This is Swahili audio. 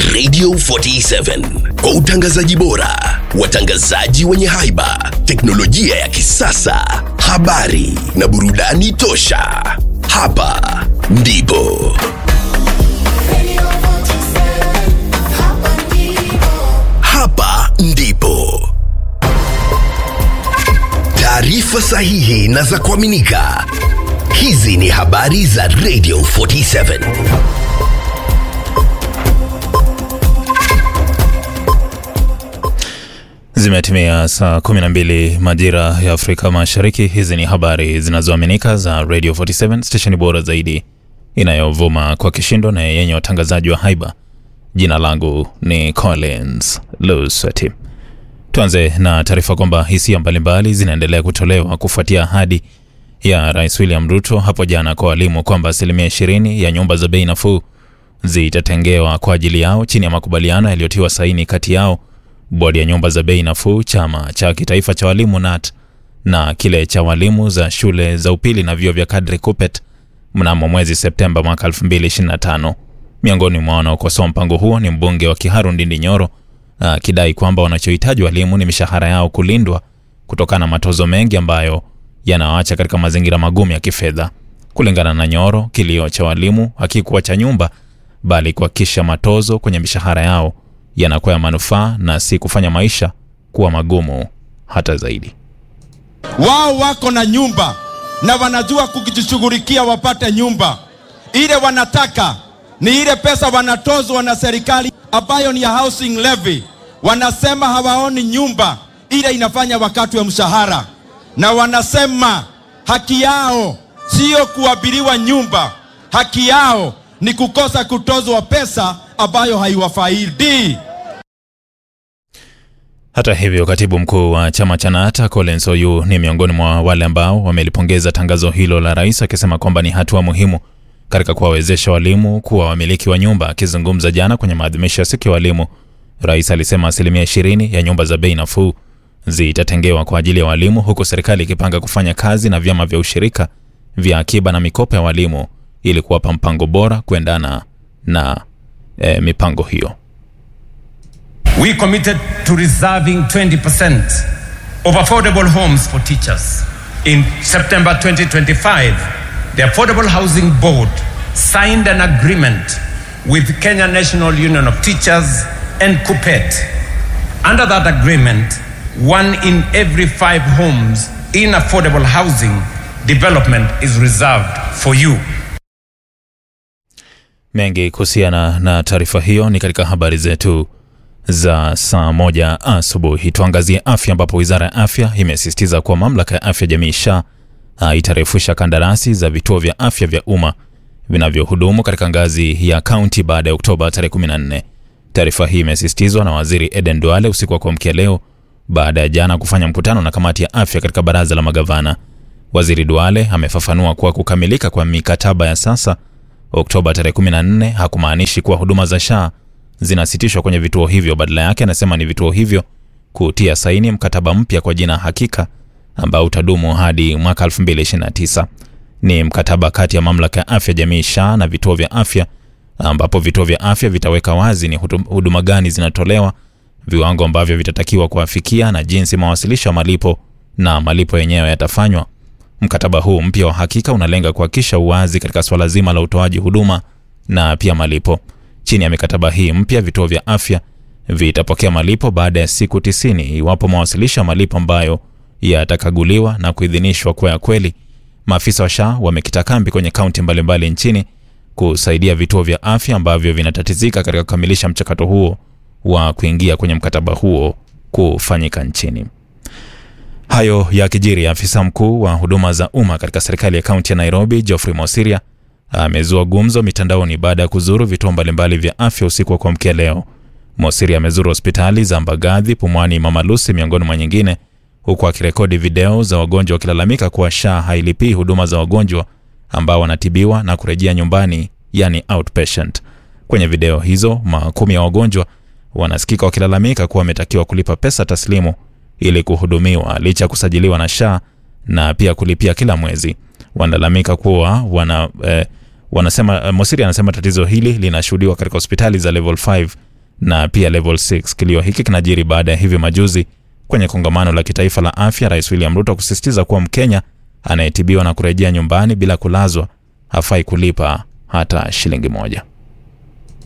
Radio 47 kwa utangazaji bora, watangazaji wenye haiba, teknolojia ya kisasa, habari na burudani tosha. Hapa ndipo taarifa sahihi na za kuaminika. Hizi ni habari za Radio 47. Zimetimia saa 12 majira ya Afrika Mashariki. Hizi ni habari zinazoaminika za Radio 47, station bora zaidi inayovuma kwa kishindo na yenye watangazaji wa haiba. Jina langu ni Collins Lusati. Tuanze na taarifa kwamba hisia mbalimbali zinaendelea kutolewa kufuatia ahadi ya Rais William Ruto hapo jana kwa walimu kwamba 20% ya nyumba za bei nafuu zitatengewa kwa ajili yao chini ya makubaliano yaliyotiwa saini kati yao, bodi ya nyumba za bei nafuu, chama cha kitaifa cha walimu NAT na kile cha walimu za shule za upili na vyuo vya kadri KUPPET mnamo mwezi Septemba mwaka 2025. Miongoni mwa wanaokosoa mpango huo ni mbunge wa Kiharu Ndindi Nyoro, akidai kwamba wanachohitaji walimu ni mishahara yao kulindwa kutokana na matozo mengi ambayo yanawaacha katika mazingira magumu ya kifedha. Kulingana na Nyoro, kilio cha walimu hakikuwa cha nyumba, bali kuhakikisha matozo kwenye mishahara yao yanakuwa ya manufaa na si kufanya maisha kuwa magumu hata zaidi. Wao wako na nyumba na wanajua kujishughulikia wapate nyumba. Ile wanataka ni ile pesa wanatozwa na serikali ambayo ni ya housing levy. Wanasema hawaoni nyumba ile inafanya wakati wa mshahara, na wanasema haki yao sio kuabiliwa nyumba, haki yao ni kukosa kutozwa pesa ambayo haiwafaidi. Hata hivyo, katibu mkuu wa chama cha NAT Collins Oyu ni miongoni mwa wale ambao wamelipongeza tangazo hilo la rais, akisema kwamba ni hatua muhimu katika kuwawezesha walimu kuwa wamiliki wa nyumba. Akizungumza jana kwenye maadhimisho ya siku ya walimu, rais alisema 20% ya nyumba za bei nafuu zitatengewa kwa ajili ya walimu, huku serikali ikipanga kufanya kazi na vyama vya ushirika vya akiba na mikopo ya walimu ili kuwapa mpango bora kuendana na mipango hiyo. We committed to reserving 20% of affordable homes for teachers. In September 2025, the Affordable Housing Board signed an agreement with Kenya National Union of Teachers and KUPPET. Under that agreement, 1 in every 5 homes in affordable housing development is reserved for you. Mengi kuhusiana na taarifa hiyo ni katika habari zetu za saa 1 asubuhi. Tuangazie afya, ambapo Wizara ya Afya imesisitiza kuwa Mamlaka ya Afya Jamii SHA itarefusha kandarasi za vituo vya afya vya umma vinavyohudumu katika ngazi ya kaunti baada ya Oktoba tarehe 14. Taarifa hii imesisitizwa na Waziri Eden Duale usiku wa kuamkia leo baada ya jana kufanya mkutano na kamati ya afya katika baraza la magavana. Waziri Duale amefafanua kuwa kukamilika kwa mikataba ya sasa Oktoba tarehe 14 hakumaanishi kuwa huduma za SHA zinasitishwa kwenye vituo hivyo. Badala yake, anasema ni vituo hivyo kutia saini mkataba mpya kwa jina Hakika ambao utadumu hadi mwaka 2029. Ni mkataba kati ya Mamlaka ya Afya Jamii SHA na vituo vya afya, ambapo vituo vya afya vitaweka wazi ni huduma gani zinatolewa, viwango ambavyo vitatakiwa kuafikia na jinsi mawasilisho ya malipo na malipo yenyewe yatafanywa. Mkataba huu mpya wa Hakika unalenga kuhakikisha uwazi katika swala zima la utoaji huduma na pia malipo. Chini ya mikataba hii mpya, vituo vya afya vitapokea malipo baada ya siku 90 iwapo mawasilisho ya malipo ambayo yatakaguliwa na kuidhinishwa kwa ya kweli. Maafisa wa SHA wamekita kambi kwenye kaunti mbalimbali nchini kusaidia vituo vya afya ambavyo vinatatizika katika kukamilisha mchakato huo wa kuingia kwenye mkataba huo kufanyika nchini. Hayo ya kijiri, afisa mkuu wa huduma za umma katika serikali ya kaunti ya Nairobi, Geoffrey Mosiria, amezua gumzo mitandaoni baada ya kuzuru vituo mbalimbali vya afya usiku wa kuamkia leo. Mosiria amezuru hospitali za Mbagathi, Pumwani, Mama Lucy miongoni mwa nyingine, huku akirekodi video za wagonjwa wakilalamika kuwa SHA hailipii huduma za wagonjwa ambao wanatibiwa na kurejea nyumbani, yani outpatient. Kwenye video hizo, makumi ya wagonjwa wanasikika wakilalamika kuwa wametakiwa kulipa pesa taslimu ili kuhudumiwa licha ya kusajiliwa na SHA na pia kulipia kila mwezi. Wanalalamika kuwa wanasema Mosiria anasema tatizo hili linashuhudiwa katika hospitali za level 5 na pia level 6. Kilio hiki kinajiri baada ya hivi majuzi kwenye kongamano la kitaifa la afya, Rais William Ruto kusisitiza kuwa Mkenya anayetibiwa na kurejea nyumbani bila kulazwa hafai kulipa hata shilingi moja.